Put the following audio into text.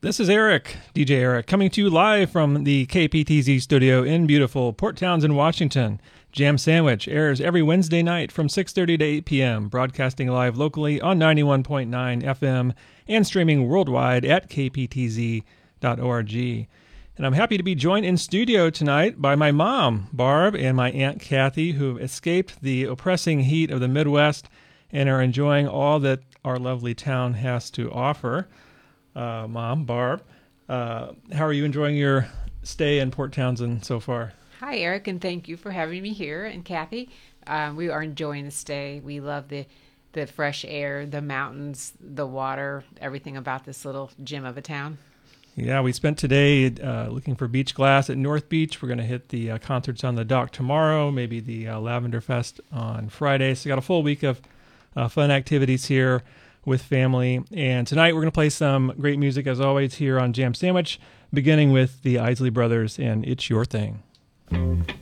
This is Eric, DJ Eric, coming to you live from the KPTZ studio in beautiful Port Townsend, Washington. Jam Sandwich airs every Wednesday night from 6:30 to 8 p.m., broadcasting live locally on 91.9 FM and streaming worldwide at kptz.org. And I'm happy to be joined in studio tonight by my mom, Barb, and my Aunt Kathy, who escaped the oppressing heat of the Midwest and are enjoying all that our lovely town has to offer. Mom, Barb, how are you enjoying your stay in Port Townsend so far? Hi, Eric, and thank you for having me here. And Kathy, we are enjoying the stay. We love the fresh air, the mountains, the water, everything about this little gem of a town. Yeah, we spent today looking for beach glass at North Beach. We're going to hit the concerts on the dock tomorrow, maybe the Lavender Fest on Friday. So we got a full week of fun activities here with family. And tonight we're going to play some great music, as always, here on Jam Sandwich, beginning with the Isley Brothers and It's Your Thing.